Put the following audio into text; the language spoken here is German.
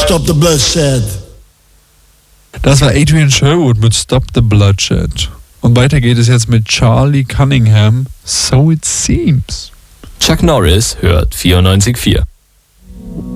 Stop the Bloodshed. Das war Adrian Sherwood mit Stop the Bloodshed. Und weiter geht es jetzt mit Charlie Cunningham, So It Seems. Chuck Norris hört 94.4.